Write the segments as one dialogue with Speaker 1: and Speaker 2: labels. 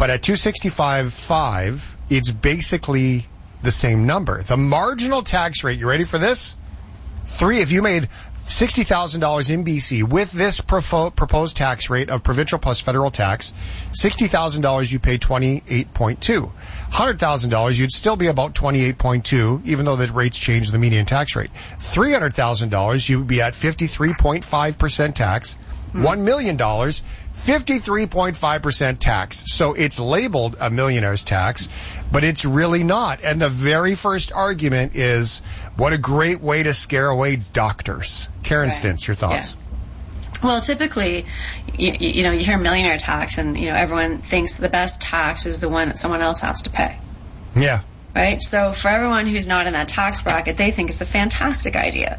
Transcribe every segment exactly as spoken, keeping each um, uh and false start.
Speaker 1: But at two sixty-five point five, it's basically the same number. The marginal tax rate, you ready for this? Three, if you made sixty thousand dollars in B C with this profo- proposed tax rate of provincial plus federal tax, sixty thousand dollars you pay twenty-eight point two. one hundred thousand dollars you'd still be about twenty-eight point two, even though the rates change the median tax rate. three hundred thousand dollars you'd be at fifty-three point five percent tax. one million dollars, fifty-three point five percent tax. So it's labeled a millionaire's tax, but it's really not. And the very first argument is, what a great way to scare away doctors. Karen
Speaker 2: Right.
Speaker 1: Stintz, your thoughts?
Speaker 2: Yeah. Well, typically, you, you know, you hear millionaire tax, and you know, everyone thinks the best tax is the one that someone else has to pay.
Speaker 1: Yeah.
Speaker 2: Right? So for everyone who's not in that tax bracket, they think it's a fantastic idea.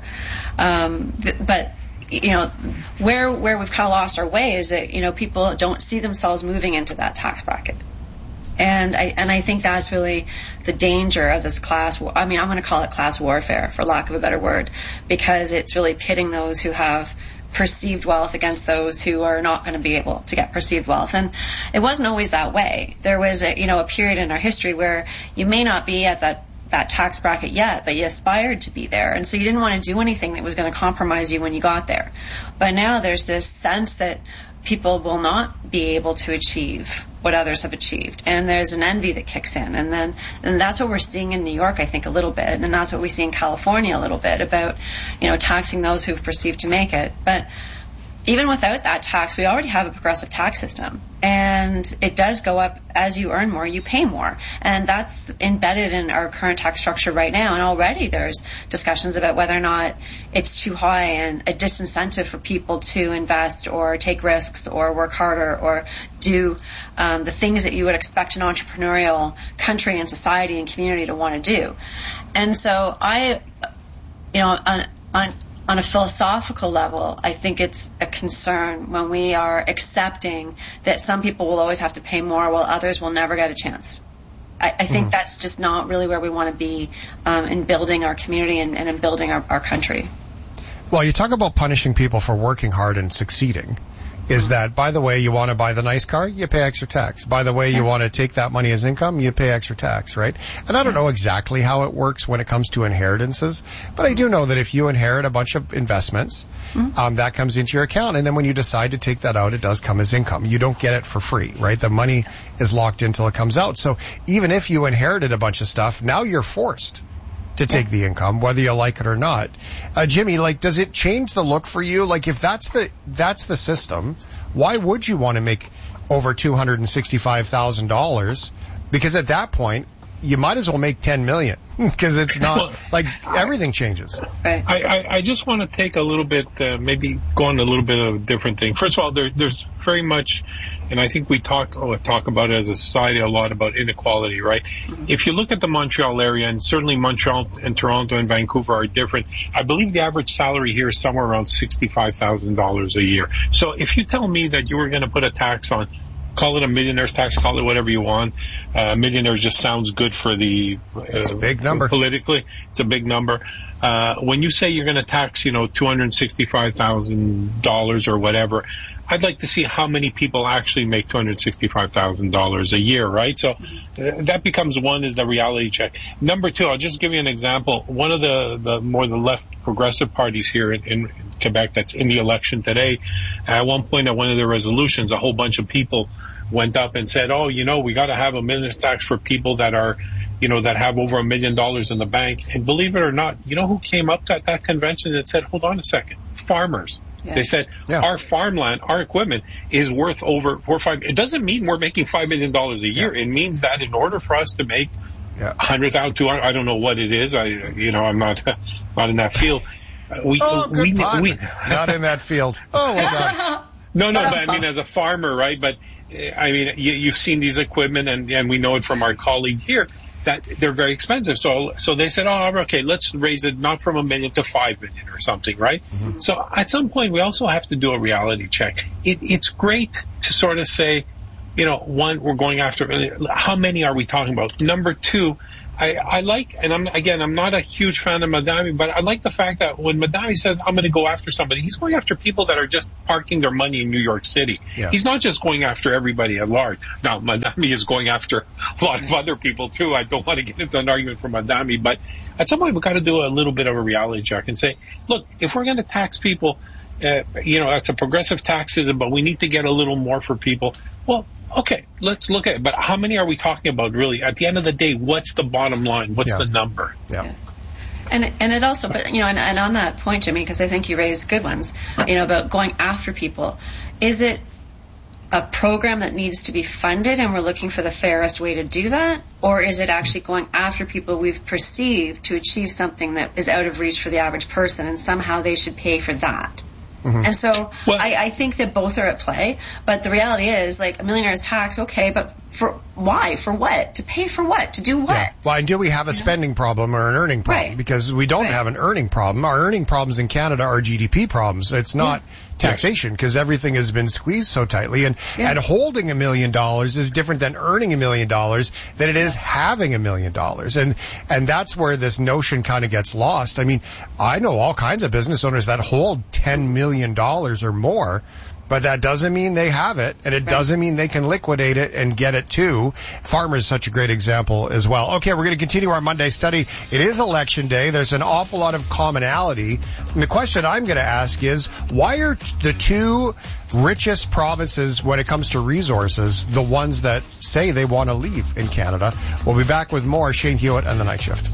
Speaker 2: Um, th- but you know, where where we've kind of lost our way is that, you know, people don't see themselves moving into that tax bracket. And I and I think that's really the danger of this class. I mean, I'm going to call it class warfare, for lack of a better word, because it's really pitting those who have perceived wealth against those who are not going to be able to get perceived wealth. And it wasn't always that way. There was a, you know, a period in our history where you may not be at that that tax bracket yet, but you aspired to be there. And so you didn't want to do anything that was going to compromise you when you got there. But now there's this sense that people will not be able to achieve what others have achieved. And there's an envy that kicks in. And then, and that's what we're seeing in New York, I think, a little bit. And that's what we see in California a little bit about, you know, taxing those who've perceived to make it. But even without that tax, we already have a progressive tax system. And it does go up as you earn more, you pay more. And that's embedded in our current tax structure right now. And already there's discussions about whether or not it's too high and a disincentive for people to invest or take risks or work harder or do um, the things that you would expect an entrepreneurial country and society and community to want to do. And so I, you know, on, on On a philosophical level, I think it's a concern when we are accepting that some people will always have to pay more while others will never get a chance. I, I think mm-hmm. that's just not really where we want to be um, in building our community and, and in building our, our country.
Speaker 1: Well, you talk about punishing people for working hard and succeeding. Is that, by the way, you want to buy the nice car, you pay extra tax. By the way, you want to take that money as income, you pay extra tax, right? And I don't know exactly how it works when it comes to inheritances, but I do know that if you inherit a bunch of investments, mm-hmm. um, that comes into your account. And then when you decide to take that out, it does come as income. You don't get it for free, right? The money is locked in till it comes out. So even if you inherited a bunch of stuff, now you're forced to take the income, whether you like it or not. Uh, Jimmy, like, does it change the look for you? Like, if that's the, that's the system, why would you want to make over two hundred sixty-five thousand dollars? Because at that point, you might as well make ten million dollars because it's not, well, like, everything changes.
Speaker 3: I, I, I just want to take a little bit, uh, maybe go on a little bit of a different thing. First of all, there, there's very much, and I think we talk oh, talk about it as a society a lot about inequality, right? Mm-hmm. If you look at the Montreal area, and certainly Montreal and Toronto and Vancouver are different, I believe the average salary here is somewhere around sixty-five thousand dollars a year. So if you tell me that you were going to put a tax on, call it a millionaire's tax, call it whatever you want. Uh, millionaire just sounds good for the uh,
Speaker 1: it's a big number.
Speaker 3: Politically, it's a big number. Uh, when you say you're going to tax, you know, two hundred sixty-five thousand dollars or whatever, I'd like to see how many people actually make two hundred sixty-five thousand dollars a year, right? So uh, that becomes one is the reality check. Number two, I'll just give you an example. One of the, the more the left progressive parties here in, in Quebec that's in the election today, at one point at one of the resolutions, a whole bunch of people went up and said, oh, you know, we got to have a millionaire's tax for people that are, you know, that have over a million dollars in the bank. And believe it or not, you know who came up at that convention and said, hold on a second, farmers. Yeah. They said, yeah. our farmland, our equipment is worth over four or five. It doesn't mean we're making five million dollars a year. Yeah. It means that in order for us to make yeah. one hundred thousand, two hundred, I don't know what it is. I, you know, I'm not, not in that field.
Speaker 1: We, oh, good we, we, we, not in that field. Oh, well done.
Speaker 3: No, no, but I mean, as a farmer, right? But I mean, you, you've seen these equipment, and, and we know it from our colleague here that they're very expensive. So, so they said, oh, okay, let's raise it not from a million to five million or something, right? Mm-hmm. So at some point, we also have to do a reality check. It, it's great to sort of say, you know, one, we're going after, how many are we talking about? Number two, I, I like, and I'm, again, I'm not a huge fan of Madami, but I like the fact that when Madami says, I'm going to go after somebody, he's going after people that are just parking their money in New York City. Yeah. He's not just going after everybody at large. Now, Madami is going after a lot of other people too. I don't want to get into an argument for Madami, but at some point we've got to do a little bit of a reality check and say, look, if we're going to tax people, uh, you know, it's a progressive tax system, but we need to get a little more for people. Well, okay, let's look at it. But how many are we talking about, really? At the end of the day, what's the bottom line? What's yeah. the number?
Speaker 1: Yeah. yeah.
Speaker 2: And and it also, but you know, and, and on that point, Jimmy, because I think you raised good ones, you know, about going after people. Is it a program that needs to be funded and we're looking for the fairest way to do that? Or is it actually going after people we've perceived to achieve something that is out of reach for the average person and somehow they should pay for that? Mm-hmm. And so well, I, I think that both are at play, but the reality is, like, a millionaire's tax, okay, but for why? For what? To pay for what? To do what?
Speaker 1: Yeah. Well, and do we have a spending know? problem or an earning problem?
Speaker 2: Right.
Speaker 1: Because we don't right. have an earning problem. Our earning problems in Canada are G D P problems. It's not yeah. taxation, because everything has been squeezed so tightly. And, yeah. and holding a million dollars is different than earning a million dollars than it is having a million dollars. And, and that's where this notion kind of gets lost. I mean, I know all kinds of business owners that hold ten million dollars or more, but that doesn't mean they have it, and it right. doesn't mean they can liquidate it and get it too. Farmers is such a great example as well. Okay, we're going to continue our Monday study. It is election day. There's an awful lot of commonality. And the question I'm going to ask is, why are the two richest provinces when it comes to resources the ones that say they want to leave in Canada? We'll be back with more Shane Hewitt and the Night Shift.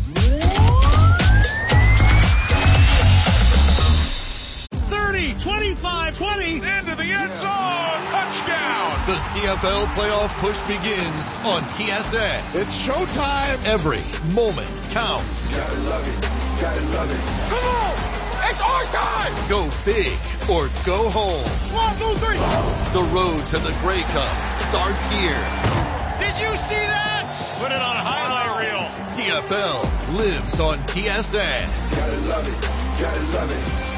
Speaker 4: twenty-five twenty into the end zone. Touchdown.
Speaker 5: The C F L playoff push begins on T S N.
Speaker 4: It's showtime.
Speaker 5: Every moment counts.
Speaker 4: Gotta love it. Gotta love it. Come on. It's our time.
Speaker 5: Go big or go home.
Speaker 4: One, two, three.
Speaker 5: The road to the Grey Cup starts here.
Speaker 4: Did you see that? Put it on a highlight reel.
Speaker 5: C F L lives on T S N.
Speaker 4: Gotta love it. Gotta love it.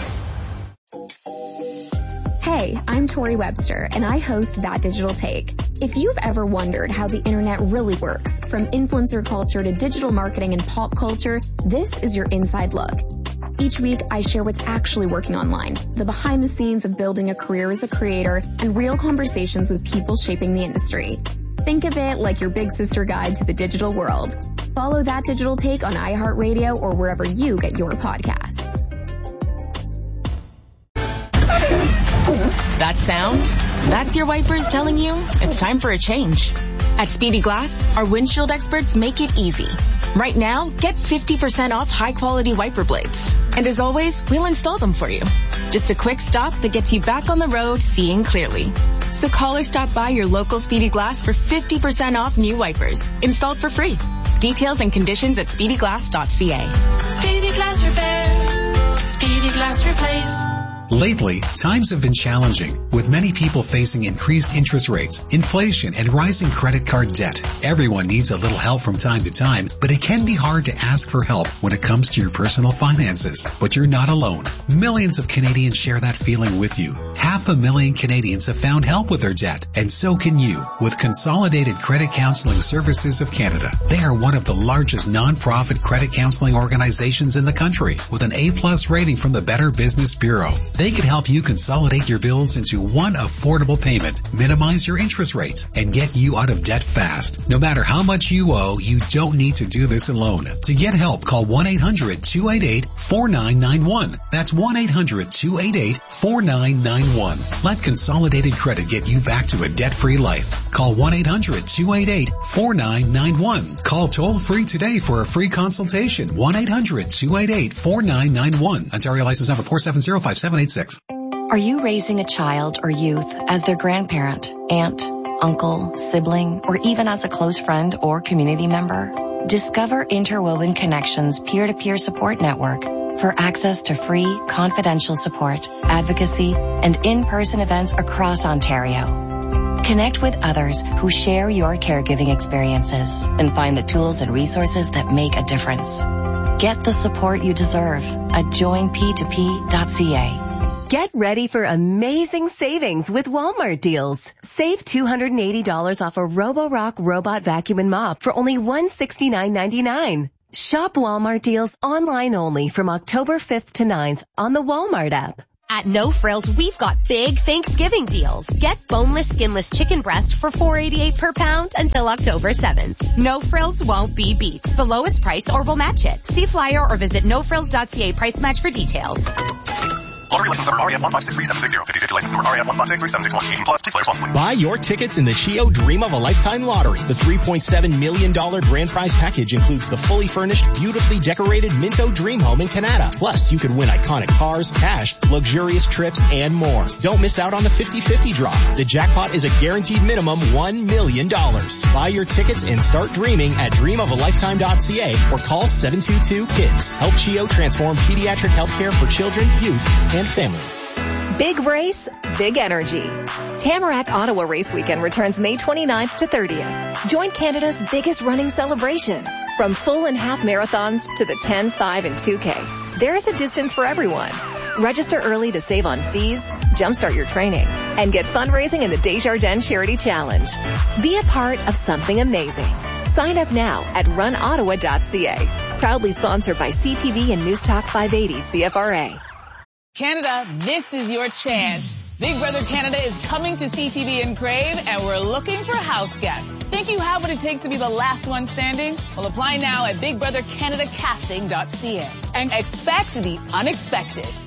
Speaker 6: Hey, I'm Tori Webster, and I host That Digital Take. If you've ever wondered how the internet really works, from influencer culture to digital marketing and pop culture, this is your inside look. Each week, I share what's actually working online, the behind the scenes of building a career as a creator, and real conversations with people shaping the industry. Think of it like your big sister guide to the digital world. Follow That Digital Take on iHeartRadio or wherever you get your podcasts.
Speaker 7: That sound? That's your wipers telling you it's time for a change. At Speedy Glass, our windshield experts make it easy. Right now, get fifty percent off high-quality wiper blades. And as always, we'll install them for you. Just a quick stop that gets you back on the road seeing clearly. So call or stop by your local Speedy Glass for fifty percent off new wipers, installed for free. Details and conditions at speedy glass dot c a.
Speaker 8: Speedy Glass Repair. Speedy Glass Replace.
Speaker 9: Lately, times have been challenging, with many people facing increased interest rates, inflation, and rising credit card debt. Everyone needs a little help from time to time, but it can be hard to ask for help when it comes to your personal finances. But you're not alone. Millions of Canadians share that feeling with you. Half a million Canadians have found help with their debt, and so can you with Consolidated Credit Counseling Services of Canada. They are one of the largest non-profit credit counseling organizations in the country, with an A-plus rating from the Better Business Bureau. They can help you consolidate your bills into one affordable payment, minimize your interest rates, and get you out of debt fast. No matter how much you owe, you don't need to do this alone. To get help, call one eight hundred two eight eight four nine nine one. That's one eight hundred two eight eight four nine nine one. Let Consolidated Credit get you back to a debt-free life. Call one eight hundred two eight eight four nine nine one. Call toll-free today for a free consultation. one eight hundred two eight eight four nine nine one. Ontario license number four seven zero five seven eight six.
Speaker 10: Are you raising a child or youth as their grandparent, aunt, uncle, sibling, or even as a close friend or community member? Discover Interwoven Connections peer-to-peer support network for access to free, confidential support, advocacy, and in-person events across Ontario. Connect with others who share your caregiving experiences and find the tools and resources that make a difference. Get the support you deserve at join p two p dot c a.
Speaker 11: Get ready for amazing savings with Walmart deals. Save two hundred eighty dollars off a Roborock robot vacuum and mop for only one hundred sixty-nine ninety-nine. Shop Walmart deals online only from October fifth to ninth on the Walmart app.
Speaker 12: At No Frills, we've got big Thanksgiving deals. Get boneless, skinless chicken breast for four dollars and eighty-eight cents per pound until October seventh. No Frills won't be beat. The lowest price or we'll match it. See flyer or visit no frills dot c a price match for details.
Speaker 13: Lottery license number R A F one five six three seven six zero. fifty fifty license number R A F one five six three seven six one. eighteen plus. Please play responsibly.
Speaker 14: Buy your tickets in the Chio Dream of a Lifetime Lottery. The three point seven million dollars grand prize package includes the fully furnished, beautifully decorated Minto Dream Home in Canada. Plus, you could win iconic cars, cash, luxurious trips, and more. Don't miss out on the fifty fifty draw. The jackpot is a guaranteed minimum one million dollars. Buy your tickets and start dreaming at dream of a lifetime dot c a or call seven two two KIDS. Help Chio transform pediatric healthcare for children, youth, and families.
Speaker 15: Big race, big energy. Tamarack Ottawa Race Weekend returns May twenty-ninth to thirtieth. Join Canada's biggest running celebration. From full and half marathons to the ten, five, and two K. There is a distance for everyone. Register early to save on fees, jumpstart your training, and get fundraising in the Desjardins Charity Challenge. Be a part of something amazing. Sign up now at run ottawa dot c a. Proudly sponsored by C T V and Newstalk five eighty C F R A.
Speaker 16: Canada, this is your chance. Big Brother Canada is coming to C T V and Crave, and we're looking for house guests. Think you have what it takes to be the last one standing? Well, apply now at big brother canada casting dot c a and expect the unexpected.